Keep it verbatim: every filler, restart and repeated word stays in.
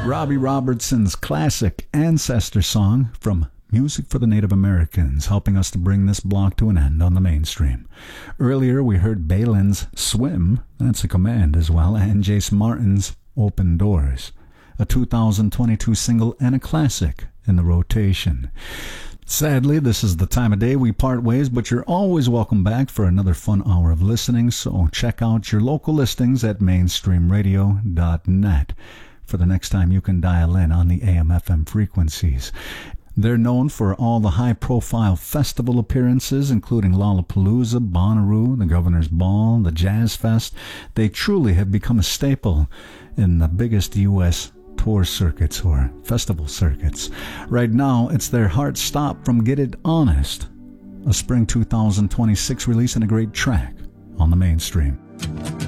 Robbie Robertson's classic Ancestor song from Music for the Native Americans, helping us to bring this block to an end on the mainstream. Earlier, we heard Balin's Swim, that's a command as well, and Jace Martin's Open Doors, a two thousand twenty-two single and a classic in the rotation. Sadly, this is the time of day we part ways, but you're always welcome back for another fun hour of listening, so check out your local listings at mainstream radio dot net for the next time you can dial in on the A M F M frequencies. They're known for all the high-profile festival appearances, including Lollapalooza, Bonnaroo, the Governor's Ball, the Jazz Fest. They truly have become a staple in the biggest U S tour circuits or festival circuits. Right now, it's their Heart Stop from Get It Honest, a spring two thousand twenty-six release and a great track on the mainstream.